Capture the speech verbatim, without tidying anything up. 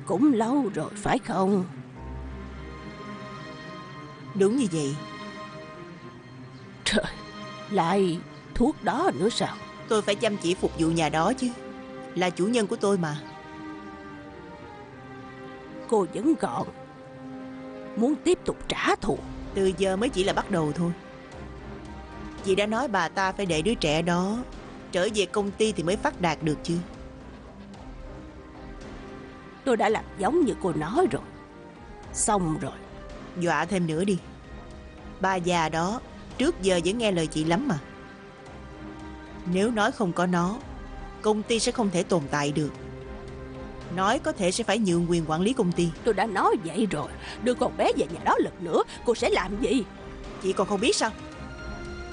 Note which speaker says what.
Speaker 1: Cũng lâu rồi phải không?
Speaker 2: Đúng như vậy.
Speaker 1: Trời, lại thuốc đó nữa sao?
Speaker 2: Tôi phải chăm chỉ phục vụ nhà đó chứ. Là chủ nhân của tôi mà.
Speaker 1: Cô vẫn còn muốn tiếp tục trả thù.
Speaker 2: Từ giờ mới chỉ là bắt đầu thôi. Chị đã nói bà ta phải để đứa trẻ đó trở về công ty thì mới phát đạt được chứ.
Speaker 1: Tôi đã làm giống như cô nói rồi. Xong rồi.
Speaker 2: Dọa thêm nữa đi. Bà già đó trước giờ vẫn nghe lời chị lắm mà. Nếu nói không có nó, công ty sẽ không thể tồn tại được. Nói có thể sẽ phải nhượng quyền quản lý công ty.
Speaker 1: Tôi đã nói vậy rồi. Đưa con bé về nhà đó lần nữa, cô sẽ làm gì?
Speaker 2: Chị còn không biết sao?